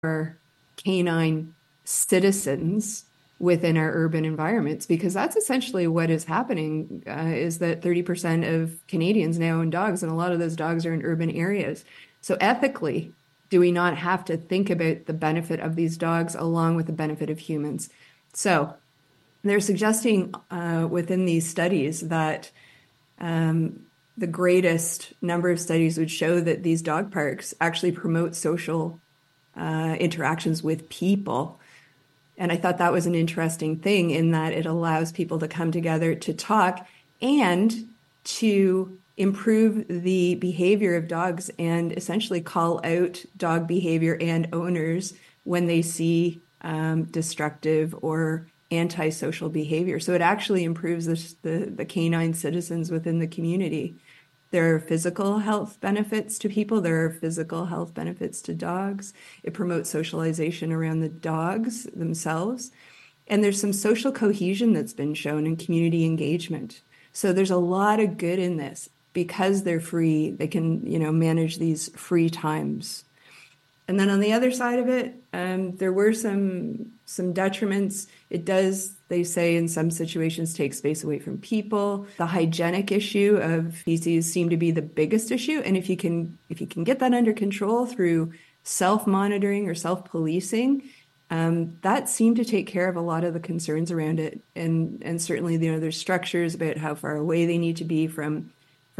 more canine citizens within our urban environments, because that's essentially what is happening, is that 30% of Canadians now own dogs, and a lot of those dogs are in urban areas. So ethically, do we not have to think about the benefit of these dogs along with the benefit of humans? So they're suggesting within these studies that the greatest number of studies would show that these dog parks actually promote social interactions with people. And I thought that was an interesting thing, in that it allows people to come together to talk and to improve the behavior of dogs, and essentially call out dog behavior and owners when they see destructive or antisocial behavior. So it actually improves the canine citizens within the community. There are physical health benefits to people. There are physical health benefits to dogs. It promotes socialization around the dogs themselves. And there's some social cohesion that's been shown in community engagement. So there's a lot of good in this. Because they're free, they can, manage these free times. And then on the other side of it, there were some detriments. It does, they say, in some situations, take space away from people. The hygienic issue of feces seem to be the biggest issue. And if you can get that under control through self-monitoring or self-policing, that seemed to take care of a lot of the concerns around it. And certainly, there's structures about how far away they need to be from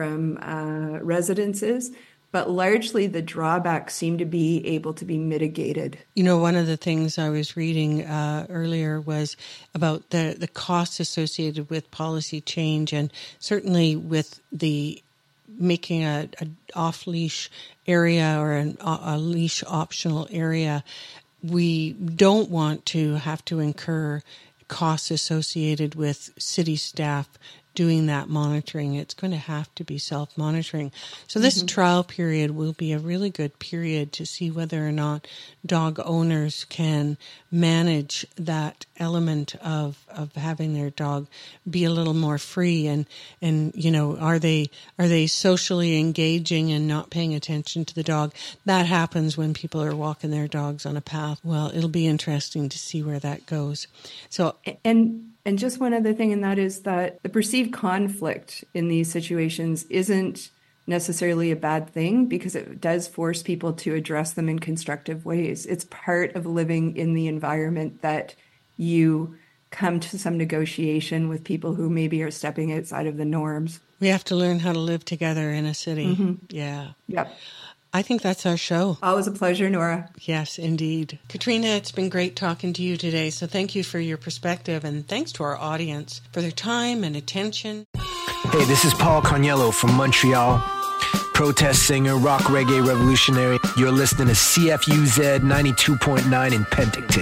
residences, but largely the drawbacks seem to be able to be mitigated. One of the things I was reading earlier was about the costs associated with policy change, and certainly with the making a off-leash area or a leash optional area. We don't want to have to incur costs associated with city staff doing that monitoring. It's going to have to be self-monitoring. So this trial period will be a really good period to see whether or not dog owners can manage that element of having their dog be a little more free, and are they socially engaging and not paying attention to the dog. That happens when people are walking their dogs on a path. Well, it'll be interesting to see where that goes. So And just one other thing, and that is that the perceived conflict in these situations isn't necessarily a bad thing, because it does force people to address them in constructive ways. It's part of living in the environment that you come to some negotiation with people who maybe are stepping outside of the norms. We have to learn how to live together in a city. Yeah. Yep. I think that's our show. Always a pleasure, Nora. Yes, indeed. Katrina, it's been great talking to you today. So thank you for your perspective, and thanks to our audience for their time and attention. Hey, this is Paul Caniello from Montreal. Protest singer, rock reggae revolutionary. You're listening to CFUZ 92.9 in Penticton.